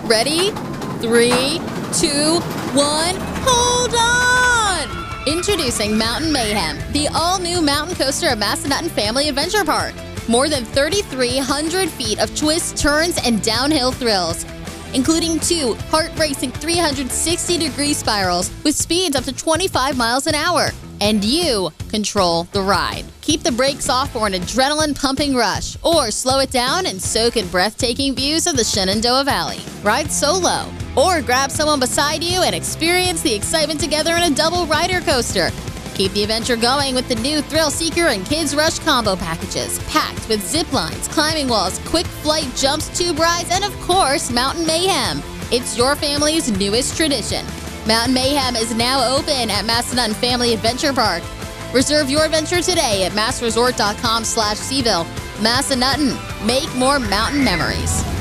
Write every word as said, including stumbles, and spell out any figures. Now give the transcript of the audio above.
Ready? Three, two, one, hold on! Introducing Mountain Mayhem, the all-new mountain coaster at Massanutten Family Adventure Park. More than thirty-three hundred feet of twists, turns, and downhill thrills, including two heart-racing three hundred sixty degree spirals with speeds up to twenty-five miles an hour. And you control the ride. Keep the brakes off for an adrenaline-pumping rush, or slow it down and soak in breathtaking views of the Shenandoah Valley. Ride solo, or grab someone beside you and experience the excitement together in a double rider coaster. Keep the adventure going with the new Thrill Seeker and Kids Rush combo packages, packed with zip lines, climbing walls, quick flight jumps, tube rides, and of course, Mountain Mayhem. It's your family's newest tradition. Mountain Mayhem is now open at Massanutten Family Adventure Park. Reserve your adventure today at mass resort dot com slash Seaville. Massanutten, make more mountain memories.